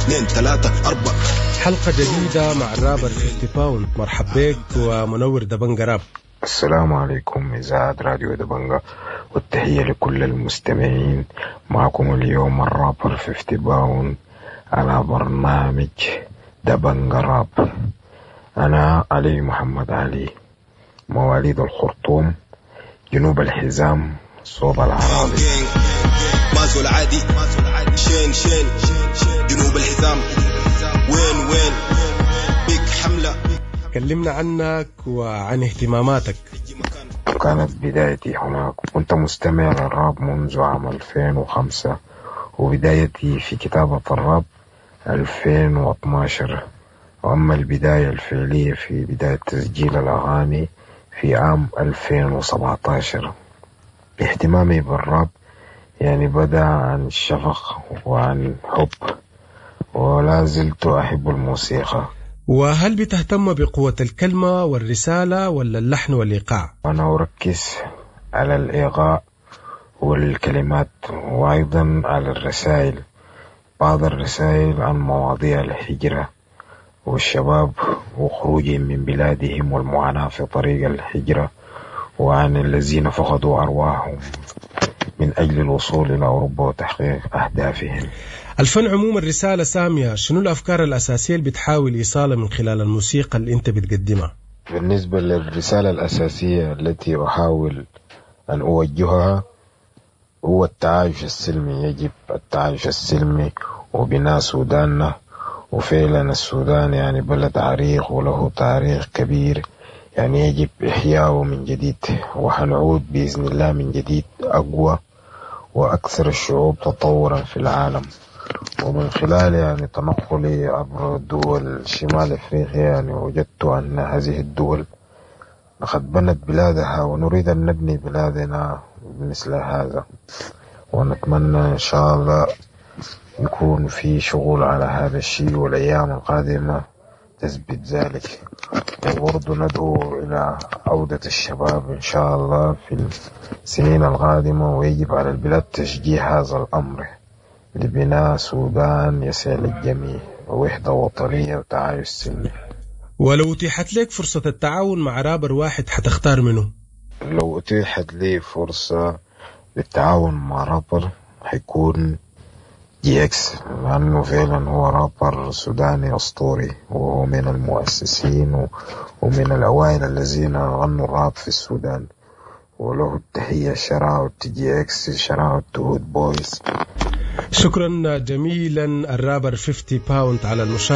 2 3 4. حلقة جديدة مع الرابر 50 باوند. مرحب بك ومنور دبنجة راب. السلام عليكم إذاعة راديو دبنجة، والتحية لكل المستمعين. معكم اليوم الرابر 50 باوند على برنامج دبنجة راب. أنا علي محمد علي، مواليد الخرطوم، جنوب الحزام، صوب العراضي. مازو العادي شين جنوب الحزام، وين بيك حملة. كلمنا عنك وعن اهتماماتك. كانت بدايتي هناك، كنت مستمع للراب منذ عام 2005، وبدايتي في كتابة الراب 2012. وأما البداية الفعلية في بداية تسجيل الأغاني في عام 2017. اهتمامي بالراب يعني بدأ عن شفق وعن حب، ولا زلت أحب الموسيقى. وهل بتهتم بقوة الكلمة والرسالة ولا اللحن والإيقاع؟ أنا أركز على الإيقاع والكلمات، وأيضا على الرسائل. بعض الرسائل عن مواضيع الهجرة والشباب وخروجهم من بلادهم والمعاناة في طريق الهجرة، وعن الذين فقدوا أرواحهم من أجل الوصول إلى أوروبا وتحقيق أهدافهم. الفن عموما رسالة سامية. شنو الأفكار الأساسية اللي بتحاول إيصالها من خلال الموسيقى اللي أنت بتقدمها؟ بالنسبة للرسالة الأساسية التي أحاول أن أوجهها هو التعايش السلمي. يجب التعايش السلمي وبناء سوداننا. وفعلا السودان يعني بلد عريق وله تاريخ كبير، يعني يجب إحياؤه من جديد، وحنعود بإذن الله من جديد أقوى وأكثر الشعوب تطورا في العالم. ومن خلال يعني تنقلي عبر دول شمال أفريقيا يعني وجدت أن هذه الدول لقد بنت بلادها، ونريد أن نبني بلادنا مثل هذا. ونتمنى إن شاء الله يكون في شغل على هذا الشيء، والأيام القادمة تثبت ذلك. وبرضو ندعو إلى عودة الشباب إن شاء الله في السنين القادمة، ويجب على البلاد تشجيع هذا الأمر لبناء سودان يسع للجميع، ووحدة وطنية وتعايش سلمي. ولو أتيحت لك فرصة التعاون مع رابر واحد حتختار منه؟ لو أتيحت لي فرصة للتعاون مع رابر حيكون GX، لأنه فعلا هو رابر سوداني أسطوري، وهو من المؤسسين ومن الأوائل الذين غنوا الراب في السودان. وله التحية شراوت GX، شراوت هود بويز. شكرا جميلا الرابر 50 باوند على المشاركة.